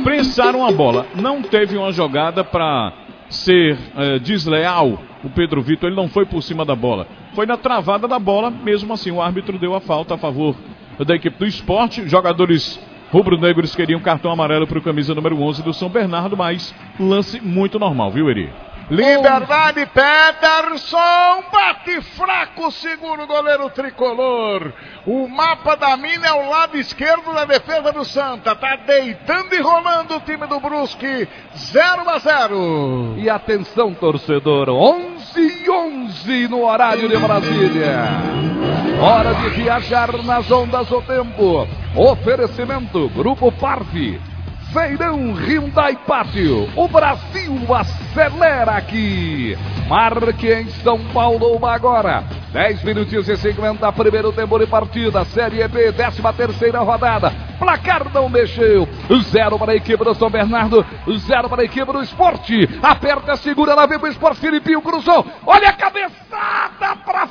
prensaram a bola. Não teve uma jogada para ser desleal. O Pedro Vitor, ele não foi por cima da bola. Foi na travada da bola. Mesmo assim, o árbitro deu a falta a favor da equipe do Sport. Jogadores rubro-negros queriam cartão amarelo para o camisa número 11 do São Bernardo, mas lance muito normal, viu, Eri? Liberdade, Peterson, bate fraco, segura o goleiro tricolor. O mapa da mina é o lado esquerdo da defesa do Santa. Tá deitando e rolando o time do Brusque, 0-0. E atenção, torcedor, 11:11 no horário de Brasília. Hora de viajar nas ondas do tempo. Oferecimento, Grupo Parve. Feirão Hyundai Pátio, o Brasil acelera aqui. Marque em São Paulo agora. 10 minutos e 50, primeiro tempo de partida, Série B, 13ª rodada. Placar não mexeu. 0 para a equipe do São Bernardo, 0 para a equipe do Sport. Aperta, segura, lá vem o Sport, Filipinho cruzou. Olha a cabeçada para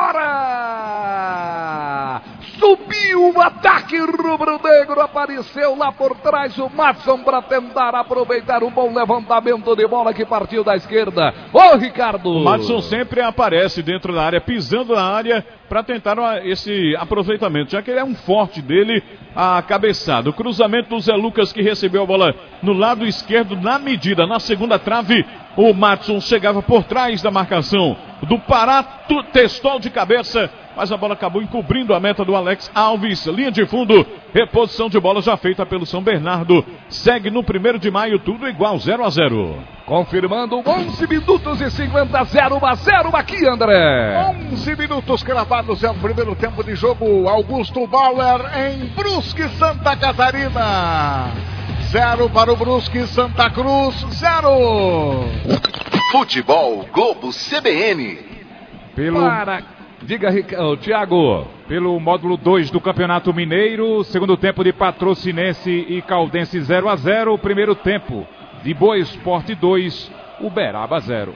fora. Subiu o ataque rubro-negro, apareceu lá por trás o Madson para tentar aproveitar um bom levantamento de bola que partiu da esquerda. Ô, Ricardo! O Madson sempre aparece dentro da área, pisando na área para tentar esse aproveitamento, já que ele é um forte dele, a cabeçada. O cruzamento do Zé Lucas, que recebeu a bola no lado esquerdo, na medida, na segunda trave. O Madson chegava por trás da marcação do Pará, testou de cabeça, mas a bola acabou encobrindo a meta do Alex Alves. Linha de fundo, reposição de bola já feita pelo São Bernardo. Segue no 1º de maio, tudo igual, 0-0. Confirmando, 11 minutos e 50, 0-0 aqui, André. 11 minutos cravados, é o primeiro tempo de jogo. Augusto Bauer em Brusque, Santa Catarina. 0 para o Brusque, Santa Cruz, 0. Futebol Globo CBN. Diga, Thiago. Pelo módulo 2 do Campeonato Mineiro, segundo tempo de Patrocinense e Caldense 0-0, primeiro tempo de Boa Esporte 2, Uberaba 0.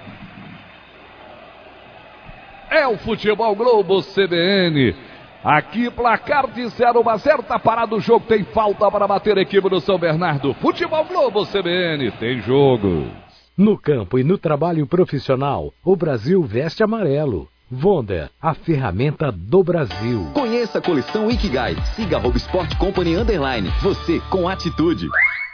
É o Futebol Globo CBN. Aqui, placar de 0-0, tá parado o jogo, tem falta para bater a equipe do São Bernardo. Futebol Globo CBN, tem jogo. No campo e no trabalho profissional, o Brasil veste amarelo. Wonder, a ferramenta do Brasil. Conheça a coleção Ikigai. Siga @Sport Company _. Você com atitude.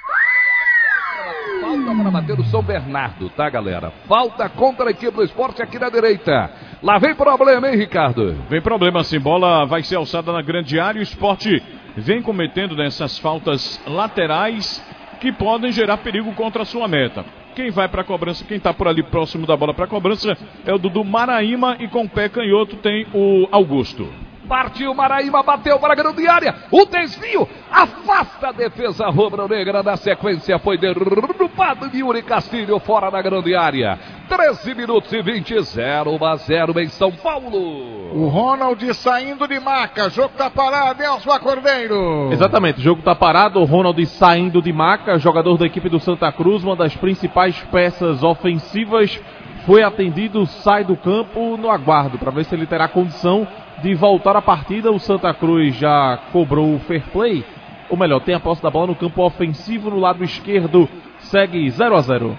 Falta para bater o São Bernardo, tá, galera? Falta contra a equipe do Sport aqui na direita. Lá vem problema, hein, Ricardo? Vem problema, sim. Bola vai ser alçada na grande área. O Sport vem cometendo nessas faltas laterais que podem gerar perigo contra a sua meta. Quem vai para a cobrança, quem está por ali próximo da bola para a cobrança é o Dudu Maraíma, e com o pé canhoto tem o Augusto. Partiu Maraíma, bateu para a grande área, o desvio, afasta a defesa rubro-negra, na sequência foi derrubado de Yuri Castilho fora da grande área. 13 minutos e 20, 0-0 em São Paulo. O Ronald saindo de maca, jogo tá parado, Elcio Cordeiro. Exatamente, o jogo tá parado, o Ronald saindo de maca, jogador da equipe do Santa Cruz, uma das principais peças ofensivas, foi atendido, sai do campo no aguardo, para ver se ele terá condição de voltar à partida. O Santa Cruz já cobrou o fair play, ou melhor, tem a posse da bola no campo ofensivo, no lado esquerdo, segue 0-0.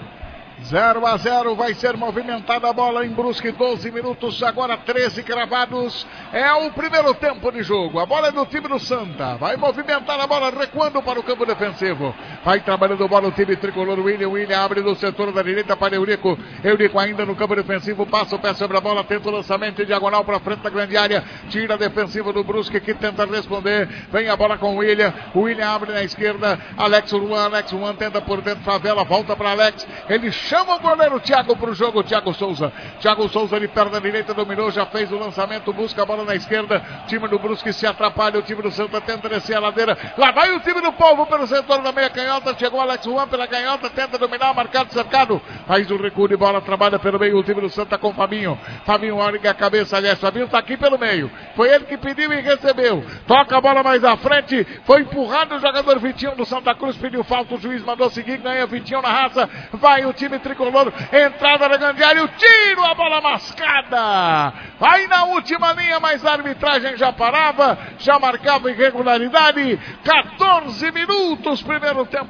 0-0, vai ser movimentada a bola em Brusque, 12 minutos, agora 13 cravados, é o primeiro tempo de jogo, a bola é do time do Santa, vai movimentar a bola, recuando para o campo defensivo, vai trabalhando a bola o time tricolor, William abre do setor da direita para Eurico ainda no campo defensivo, passa o pé sobre a bola, tenta o lançamento em diagonal para frente da grande área, tira a defensiva do Brusque que tenta responder, vem a bola com o William abre na esquerda, Alex Juan tenta por dentro, Favela, volta para Alex, ele chama o goleiro Thiago para o jogo, Thiago Souza de perna direita, dominou, já fez o lançamento, busca a bola na esquerda, time do Brusque se atrapalha, o time do Santa tenta descer a ladeira, lá vai o time do Povo pelo setor da meia canhota, chegou Alex Juan pela canhota, tenta dominar, marcado, cercado, faz o recuo de bola, trabalha pelo meio o time do Santa com Fabinho olha a cabeça, aliás, Fabinho está aqui pelo meio, foi ele que pediu e recebeu, toca a bola mais à frente, foi empurrado o jogador Vitinho do Santa Cruz, pediu falta, o juiz mandou seguir, ganha Vitinho na raça, vai o time tricolor, entrada na grande área, o tiro, a bola mascada, vai na última linha, mas a arbitragem já parava, já marcava irregularidade, 14 minutos, primeiro tempo.